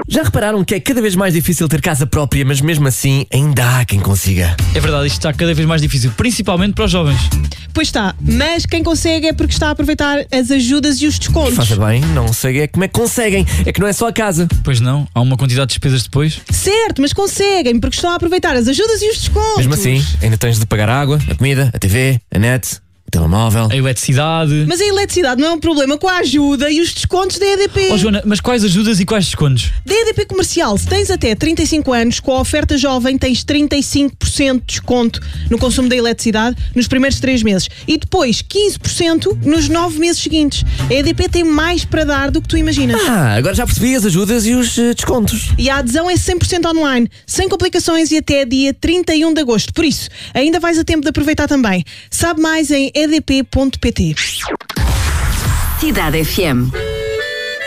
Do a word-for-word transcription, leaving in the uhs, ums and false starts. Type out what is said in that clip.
Já repararam que é cada vez mais difícil ter casa própria, mas mesmo assim ainda há quem consiga? É verdade, isto está cada vez mais difícil, principalmente para os jovens. Pois está, mas quem consegue é porque está a aproveitar as ajudas e os descontos. Faça bem, não sei é como é que conseguem. É que não é só a casa. Pois não, há uma quantidade de despesas depois. Certo, mas conseguem porque estão a aproveitar as ajudas e os descontos. Mesmo assim, ainda tens de pagar a água, a comida, a T V, a net, o telemóvel. A eletricidade. Mas a eletricidade não é um problema com a ajuda e os descontos da E D P. Oh Joana, mas quais ajudas e quais descontos? Da E D P Comercial, se tens até trinta e cinco anos, com a oferta jovem tens trinta e cinco por cento de desconto no consumo da eletricidade nos primeiros três meses e depois quinze por cento nos nove meses seguintes. A E D P tem mais para dar do que tu imaginas. Ah, agora já percebi as ajudas e os uh, descontos. E a adesão é cem por cento online, sem complicações e até dia trinta e um de agosto. Por isso, ainda vais a tempo de aproveitar também. Sabe mais em e d p ponto p t. Cidade F M.